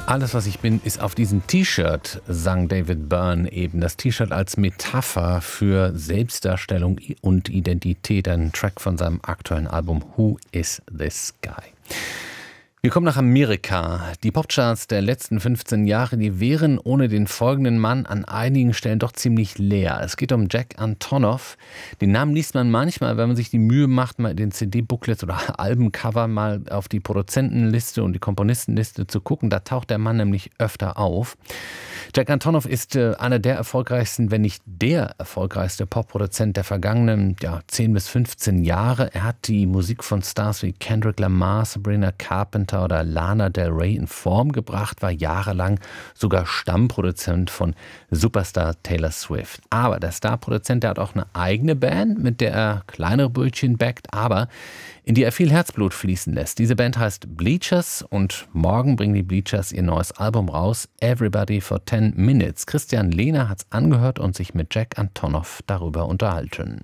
Alles, was ich bin, ist auf diesem T-Shirt, sang David Byrne eben. Das T-Shirt als Metapher für Selbstdarstellung und Identität. Ein Track von seinem aktuellen Album Who is This Guy? Wir kommen nach Amerika. Die Popcharts der letzten 15 Jahre, die wären ohne den folgenden Mann an einigen Stellen doch ziemlich leer. Es geht um Jack Antonoff. Den Namen liest man manchmal, wenn man sich die Mühe macht, mal den CD-Booklets oder Albencover mal auf die Produzentenliste und die Komponistenliste zu gucken. Da taucht der Mann nämlich öfter auf. Jack Antonoff ist einer der erfolgreichsten, wenn nicht der erfolgreichste Popproduzent der vergangenen 10 bis 15 Jahre. Er hat die Musik von Stars wie Kendrick Lamar, Sabrina Carpenter oder Lana Del Rey in Form gebracht, war jahrelang sogar Stammproduzent von Superstar Taylor Swift. Aber der Starproduzent, der hat auch eine eigene Band, mit der er kleinere Brötchen backt, aber in die er viel Herzblut fließen lässt. Diese Band heißt Bleachers und morgen bringen die Bleachers ihr neues Album raus, Everybody for 10 Minutes. Christian Lehner hat's angehört und sich mit Jack Antonoff darüber unterhalten.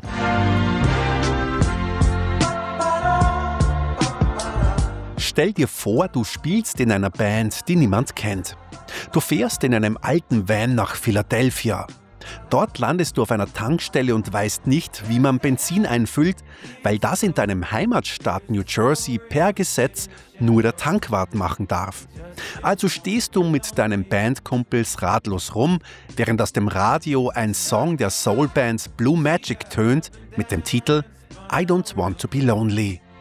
Stell dir vor, du spielst in einer Band, die niemand kennt. Du fährst in einem alten Van nach Philadelphia. Dort landest du auf einer Tankstelle und weißt nicht, wie man Benzin einfüllt, weil das in deinem Heimatstaat New Jersey per Gesetz nur der Tankwart machen darf. Also stehst du mit deinen Bandkumpels ratlos rum, während aus dem Radio ein Song der Soulband Blue Magic tönt mit dem Titel I Don't Want to Be Lonely.